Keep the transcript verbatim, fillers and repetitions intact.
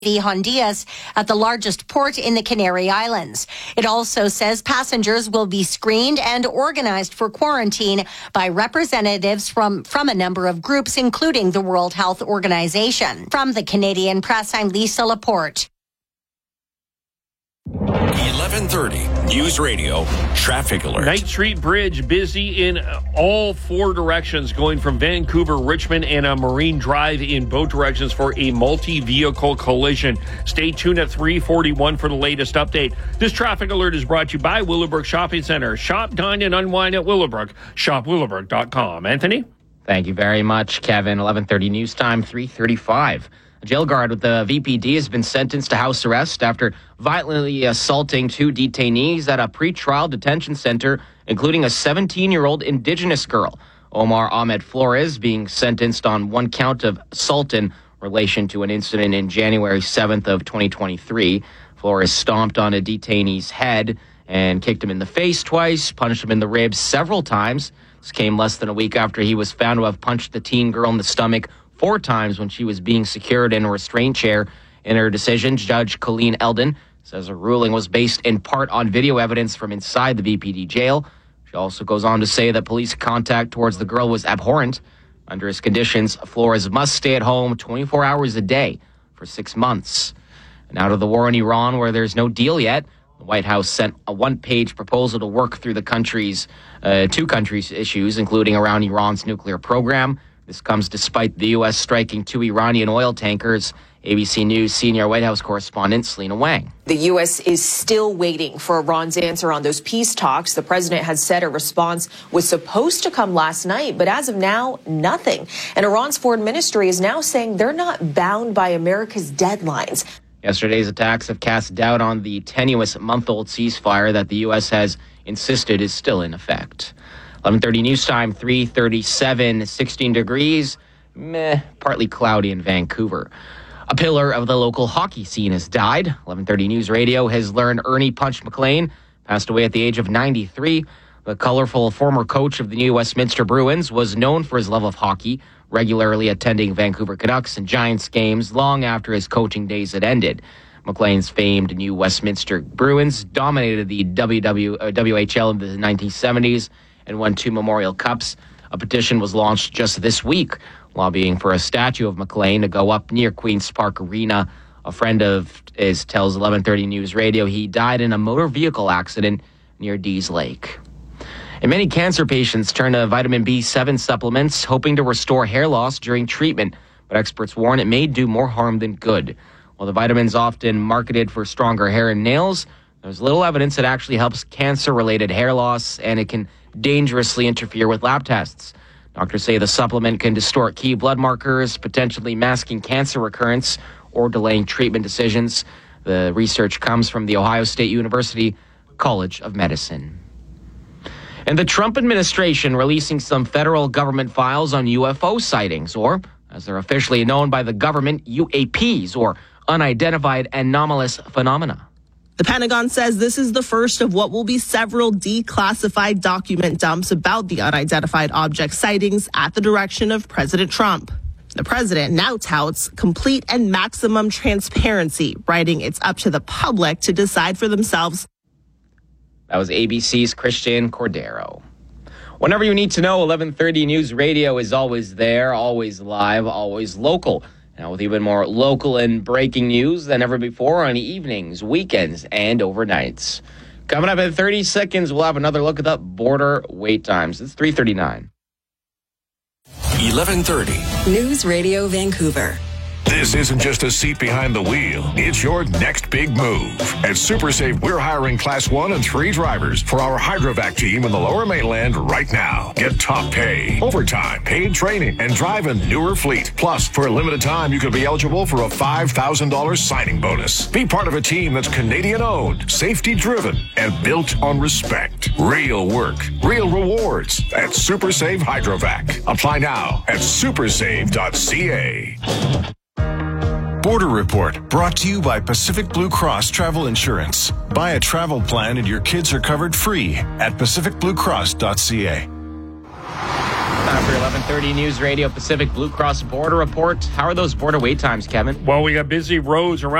Hondias at the largest port in the Canary Islands. It also says passengers will be screened and organized for quarantine by representatives from, from a number of groups, including the World Health Organization. From the Canadian Press, I'm Lisa Laporte. eleven thirty News Radio Traffic Alert. Knight Street Bridge busy in all four directions, going from Vancouver, Richmond, and a Marine Drive in both directions for a multi-vehicle collision. Stay tuned at three forty-one for the latest update. This traffic alert is brought to you by Willowbrook Shopping Center. Shop, dine, and unwind at Willowbrook. Shop willowbrook dot com. Anthony? Thank you very much, Kevin. eleven thirty news time, three thirty-five. A jail guard with the V P D has been sentenced to house arrest after violently assaulting two detainees at a pretrial detention center, including a seventeen-year-old Indigenous girl. Omar Ahmed Flores being sentenced on one count of assault in relation to an incident in January seventh of twenty twenty-three. Flores stomped on a detainee's head and kicked him in the face twice, punched him in the ribs several times. This came less than a week after he was found to have punched the teen girl in the stomach four times when she was being secured in a restraint chair. In her decision, Judge Colleen Eldon says her ruling was based in part on video evidence from inside the V P D jail. She also goes on to say that police contact towards the girl was abhorrent. Under his conditions, Flores must stay at home twenty-four hours a day for six months. And out of the war in Iran, where there's no deal yet, the White House sent a one-page proposal to work through the country's, uh, two countries' issues, including around Iran's nuclear program. This comes despite the U S striking two Iranian oil tankers. A B C News senior White House correspondent Selena Wang. The U S is still waiting for Iran's answer on those peace talks. The president had said a response was supposed to come last night, but as of now, nothing. And Iran's foreign ministry is now saying they're not bound by America's deadlines. Yesterday's attacks have cast doubt on the tenuous month-old ceasefire that the U S has insisted is still in effect. eleven thirty news time, three thirty-seven, sixteen degrees, meh, partly cloudy in Vancouver. A pillar of the local hockey scene has died. eleven thirty News Radio has learned Ernie Punch McLean passed away at the age of ninety-three. The colorful former coach of the New Westminster Bruins was known for his love of hockey, regularly attending Vancouver Canucks and Giants games long after his coaching days had ended. McLean's famed New Westminster Bruins dominated the W W H L in the nineteen seventies and won two Memorial Cups. A petition was launched just this week, lobbying for a statue of McLean to go up near Queen's Park Arena. A friend of his tells eleven thirty News Radio he died in a motor vehicle accident near Dease Lake. And many cancer patients turn to vitamin B seven supplements, hoping to restore hair loss during treatment, but experts warn it may do more harm than good. While the vitamin's often marketed for stronger hair and nails, there's little evidence it actually helps cancer-related hair loss, and it can dangerously interfere with lab tests. Doctors say the supplement can distort key blood markers, potentially masking cancer recurrence or delaying treatment decisions. The research comes from the Ohio State University College of Medicine. And the Trump administration releasing some federal government files on U F O sightings, or, as they're officially known by the government, U A Ps, or unidentified anomalous phenomena. The Pentagon says this is the first of what will be several declassified document dumps about the unidentified object sightings at the direction of President Trump. The president now touts complete and maximum transparency, writing it's up to the public to decide for themselves. That was A B C's Christian Cordero. Whenever you need to know, eleven thirty News Radio is always there, always live, always local. Now with even more local and breaking news than ever before on evenings, weekends, and overnights. Coming up in thirty seconds, we'll have another look at the border wait times. It's three thirty-nine. eleven thirty News Radio Vancouver. This isn't just a seat behind the wheel. It's your next big move. At SuperSafe, we're hiring Class one and three drivers for our Hydrovac team in the Lower Mainland right now. Get top pay, overtime, paid training, and drive a newer fleet. Plus, for a limited time, you could be eligible for a five thousand dollars signing bonus. Be part of a team that's Canadian-owned, safety-driven, and built on respect. Real work, real rewards at SuperSafe Hydrovac. Apply now at supersave dot c a. Border Report, brought to you by Pacific Blue Cross Travel Insurance. Buy a travel plan and your kids are covered free at pacific blue cross dot c a. Time your eleven thirty News Radio Pacific Blue Cross Border Report. How are those border wait times, Kevin? Well, we got busy roads around